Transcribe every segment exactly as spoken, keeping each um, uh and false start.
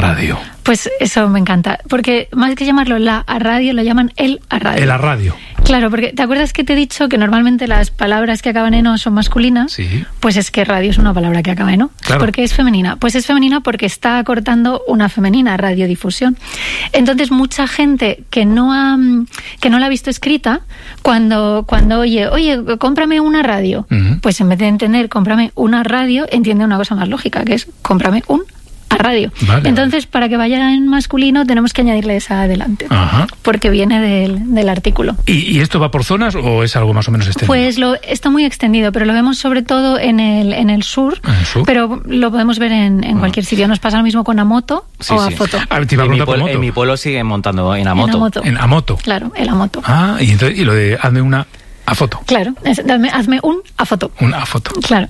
radio? Pues eso me encanta, porque más que llamarlo la a radio, lo llaman el a radio. El a radio. Claro, porque ¿te acuerdas que te he dicho que normalmente las palabras que acaban en o son masculinas? Sí. Pues es que radio es una palabra que acaba en o. Claro. ¿Por qué es femenina? Pues es femenina porque está acortando una femenina, radiodifusión. Entonces mucha gente que no ha que no la ha visto escrita, cuando, cuando oye, oye, cómprame una radio, uh-huh. pues en vez de entender cómprame una radio, entiende una cosa más lógica, que es cómprame un a radio. Vale, Entonces, vale. para que vaya en masculino tenemos que añadirle esa adelante. Ajá. Porque viene del, del artículo. ¿Y, ¿Y esto va por zonas o es algo más o menos extendido? Pues lo, está muy extendido, pero lo vemos sobre todo en el, en el sur, ¿En el sur? Pero lo podemos ver en, en ah. cualquier sitio. Nos pasa lo mismo con Amoto sí, o sí. Afoto. A ver, te iba a en, mi por pueblo, moto. en mi pueblo siguen montando en Amoto. En Amoto. En Amoto. Claro, el Amoto. Ah, y, entonces, y lo de hazme una Afoto. Claro, es, dame, hazme un Afoto. Un Afoto. Claro.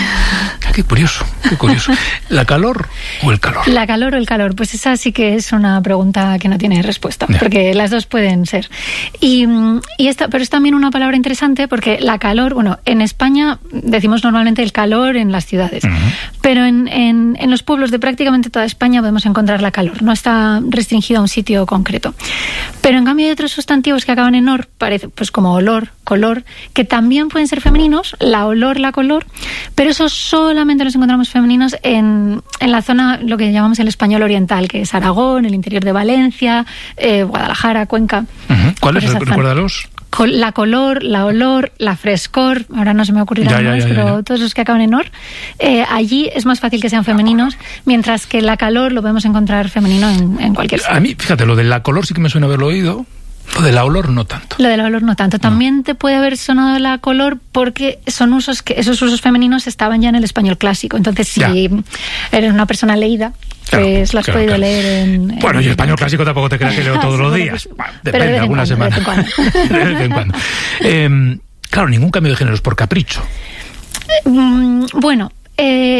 Ah, qué curioso, qué curioso. ¿La calor o el calor? La calor o el calor, pues esa sí que es una pregunta que no tiene respuesta, yeah. porque las dos pueden ser. Y, y esta, pero es también una palabra interesante porque la calor, bueno, en España decimos normalmente el calor en las ciudades, uh-huh. pero en, en, en los pueblos de prácticamente toda España podemos encontrar la calor, no está restringido a un sitio concreto. Pero en cambio hay otros sustantivos que acaban en or, parece, pues como olor, color, que también pueden ser femeninos, la olor, la color, pero esos solamente los encontramos femeninos en, en la zona, lo que llamamos el español oriental, que es Aragón, el interior de Valencia, eh, Guadalajara, Cuenca. Uh-huh. ¿Cuáles? Recuérdalos. La color, la olor, la frescor, ahora no se me ocurrirán más, pero ya, ya. todos los que acaban en or, eh, allí es más fácil que sean femeninos, mientras que la calor lo podemos encontrar femenino en, en cualquier sitio. A mí, fíjate, lo de la color sí que me suena haberlo oído. Lo de la olor no tanto. Lo de la olor no tanto. También no. te puede haber sonado la color porque son usos que esos usos femeninos estaban ya en el español clásico. Entonces, si ya. eres una persona leída, claro, pues lo has claro, podido claro. leer en... Bueno, en, yo español clásico tampoco te creas que leo todos los días. Pues, depende, de algunas semanas. De vez en cuando. eh, claro, ningún cambio de género es por capricho. Mm, bueno, eh,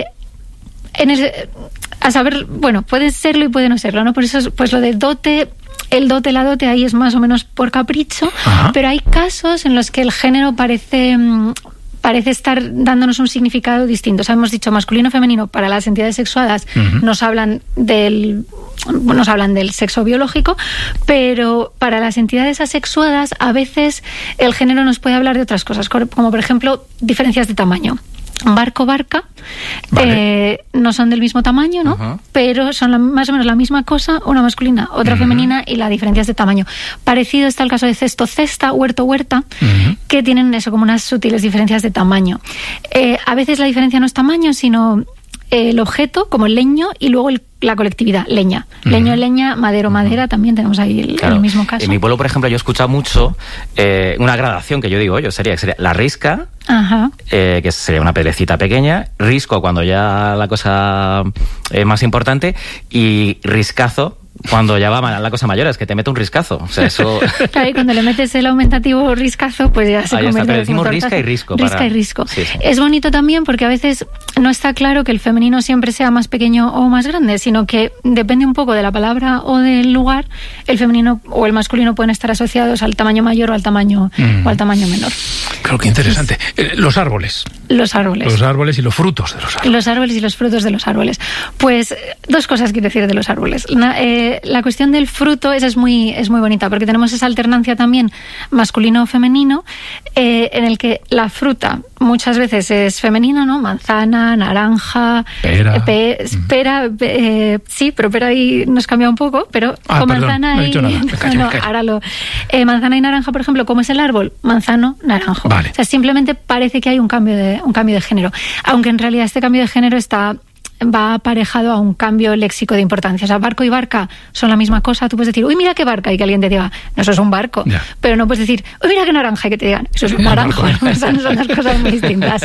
en el, a saber, bueno, puede serlo y puede no serlo, ¿no? Por eso, pues lo de dote... El dote, la dote, ahí es más o menos por capricho, Ajá. pero hay casos en los que el género parece, parece estar dándonos un significado distinto. O sea, hemos dicho masculino, femenino, para las entidades sexuadas uh-huh. nos hablan del nos hablan del sexo biológico, pero para las entidades asexuadas a veces el género nos puede hablar de otras cosas, como por ejemplo diferencias de tamaño. Barco, barca, vale. eh, no son del mismo tamaño, ¿no? Uh-huh. Pero son la, más o menos la misma cosa, una masculina, otra uh-huh. femenina, y la diferencia es de tamaño. Parecido está el caso de cesto, cesta, huerto, huerta, uh-huh. que tienen eso como unas sutiles diferencias de tamaño. Eh, a veces la diferencia no es tamaño, sino el objeto, como el leño, y luego el, la colectividad, leña. Uh-huh. Leño, leña, madero, madera, también tenemos ahí el, claro. el mismo caso. En mi pueblo, por ejemplo, yo he escuchado mucho eh, una gradación que yo digo yo, sería, sería la risca, Ajá. Eh, que sería una piedrecita pequeña, risco cuando ya la cosa es más importante, y riscazo cuando ya va la cosa mayor, es que te mete un riscazo. O sea, eso... Claro, y cuando le metes el aumentativo riscazo, pues ya se Ahí convierte está, pero en decimos risca y risco. Risca para... y risco. Sí, sí. Es bonito también porque a veces no está claro que el femenino siempre sea más pequeño o más grande, sino que depende un poco de la palabra o del lugar, el femenino o el masculino pueden estar asociados al tamaño mayor o al tamaño, mm. o al tamaño menor. Claro, qué interesante. Eh, los árboles. Los árboles. Los árboles y los frutos de los árboles. Los árboles y los frutos de los árboles. Pues dos cosas quiero decir de los árboles. La, eh, la cuestión del fruto, esa es muy, es muy bonita, porque tenemos esa alternancia también masculino-femenino, eh, en el que la fruta muchas veces es femenina, ¿no? Manzana, naranja, pera, eh, pe, pera eh, sí, pero pera ahí nos cambia un poco, pero ah, con perdón, manzana no y... he dicho nada. Me callo, no, me callo. ahora lo... Eh, manzana y naranja, por ejemplo, ¿cómo es el árbol? Manzano, naranjo. Vale. O sea, simplemente parece que hay un cambio de, un cambio de género, aunque en realidad este cambio de género está... va aparejado a un cambio léxico de importancia. O sea, barco y barca son la misma cosa. Tú puedes decir, uy, mira qué barca, y que alguien te diga, no, eso es un barco. Yeah. Pero no puedes decir, uy, mira qué naranja, y que te digan, eso es un naranjo. ¿No? Son, son dos cosas muy distintas.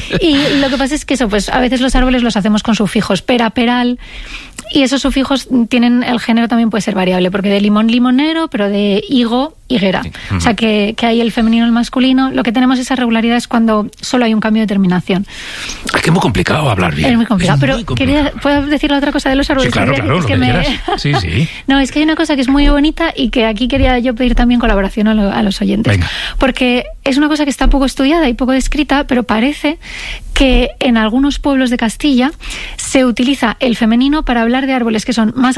Y lo que pasa es que eso, pues a veces los árboles los hacemos con sufijos pera, peral, y esos sufijos tienen, el género también puede ser variable, porque de limón, limonero, pero de higo, higuera. Sí. Uh-huh. O sea, que, que hay el femenino y el masculino. Lo que tenemos esa regularidad es cuando solo hay un cambio de terminación. Es que es muy complicado hablar bien. Es muy complicado, es pero muy complicado. Quería, ¿puedo decir la otra cosa de los árboles? Sí, claro, claro, es lo que que me... quieras. Sí, sí. No, es que hay una cosa que es muy bonita y que aquí quería yo pedir también colaboración a, lo, a los oyentes. Venga. Porque es una cosa que está poco estudiada y poco descrita, pero parece que en algunos pueblos de Castilla se utiliza el femenino para hablar de árboles que son más